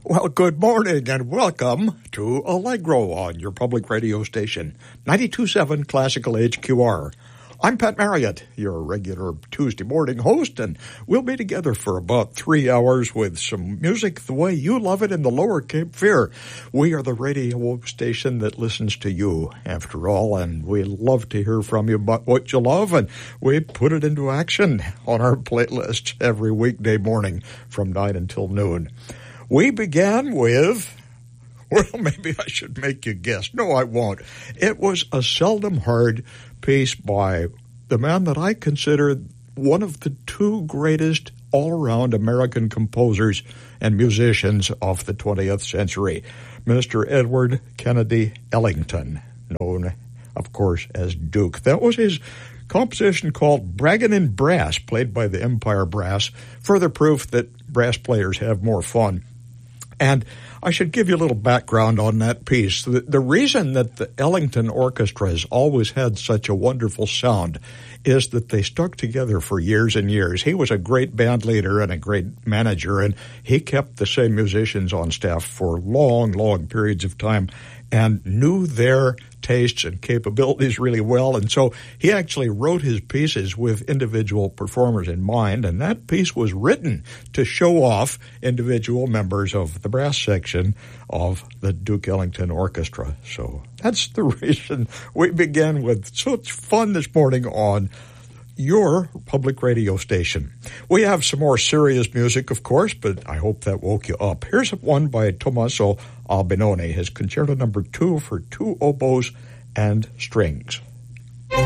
Well, good morning and welcome to Allegro on your public radio station, 92.7 Classical HQR. I'm Pat Marriott, your regular Tuesday morning host, and we'll be together for about 3 hours with some music the way you love it in the Lower Cape Fear. We are the radio station that listens to you, after all, and we love to hear from you about what you love, and we put it into action on our playlist every weekday morning from 9 until noon. We began with, well, maybe I should make you guess. No, I won't. It was a seldom heard piece by the man that I consider one of the two greatest all-around American composers and musicians of the 20th century, Mr. Edward Kennedy Ellington, known, of course, as Duke. That was his composition called Braggin' in Brass, played by the Empire Brass, further proof that brass players have more fun. And I should give you a little background on that piece. The reason that the Ellington orchestras always had such a wonderful sound is that they stuck together for years and years. He was a great band leader and a great manager, and he kept the same musicians on staff for long, long periods of time and knew their tastes and capabilities really well. And so he actually wrote his pieces with individual performers in mind, and that piece was written to show off individual members of the brass section of the Duke Ellington Orchestra. So that's the reason we began with such fun this morning on your public radio station. We have some more serious music, of course, but I hope that woke you up. Here's one by Tommaso Albinoni, his Concerto No. 2 for two oboes and strings.